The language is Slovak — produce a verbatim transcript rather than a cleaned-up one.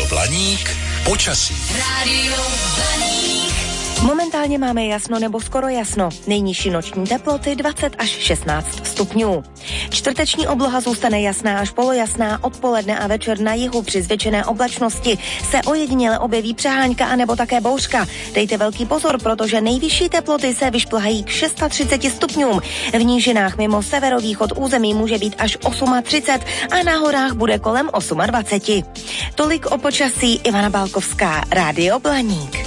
Blaník počasí. Rádio Blaník. Momentálně máme jasno nebo skoro jasno. Nejnižší noční teploty dvacet až šestnáct stupňů. Čtvrteční obloha zůstane jasná až polojasná, odpoledne a večer na jihu při zvětšené oblačnosti se ojediněle objeví přehánka anebo také bouřka. Dejte velký pozor, protože nejvyšší teploty se vyšplhají k třiceti šesti stupňům. V nížinách mimo severovýchod území může být až třicet osm a na horách bude kolem dvacet osm. Tolik o počasí. Ivana Bálkovská, Rádio Blaník.